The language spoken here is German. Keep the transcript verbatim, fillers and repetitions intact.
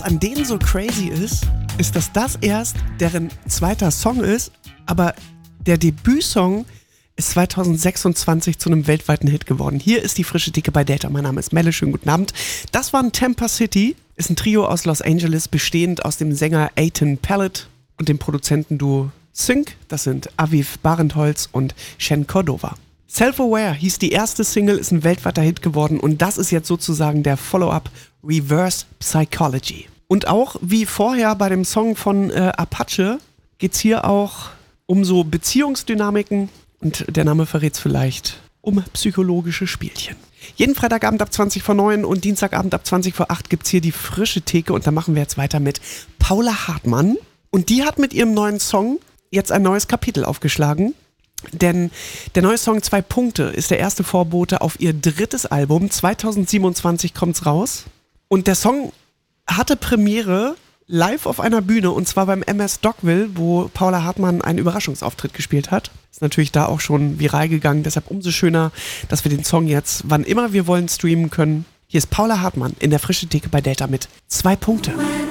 an denen so crazy ist, ist, dass das erst deren zweiter Song ist, aber der Debütsong ist zwanzig sechsundzwanzig zu einem weltweiten Hit geworden. Hier ist die frische Theke bei Delta. Mein Name ist Melle, schönen guten Abend. Das war ein Tampa City, ist ein Trio aus Los Angeles, bestehend aus dem Sänger Eitan Pallet und dem Produzentenduo Sync. Das sind Aviv Barentholz und Shen Cordova. Self-Aware hieß die erste Single, ist ein weltweiter Hit geworden und das ist jetzt sozusagen der Follow-up Reverse Psychology. Und auch wie vorher bei dem Song von äh, Apache geht's hier auch um so Beziehungsdynamiken und der Name verrät's vielleicht, um psychologische Spielchen. Jeden Freitagabend ab zwanzig vor neun und Dienstagabend ab zwanzig vor acht gibt's hier die frische Theke und da machen wir jetzt weiter mit Paula Hartmann. Und die hat mit ihrem neuen Song jetzt ein neues Kapitel aufgeschlagen. Denn der neue Song Zwei Punkte ist der erste Vorbote auf ihr drittes Album. zwanzig siebenundzwanzig kommt's raus. Und der Song hatte Premiere live auf einer Bühne und zwar beim M S Dockville, wo Paula Hartmann einen Überraschungsauftritt gespielt hat. Ist natürlich da auch schon viral gegangen, deshalb umso schöner, dass wir den Song jetzt, wann immer wir wollen, streamen können. Hier ist Paula Hartmann in der frischen Theke bei Delta mit Zwei Punkte.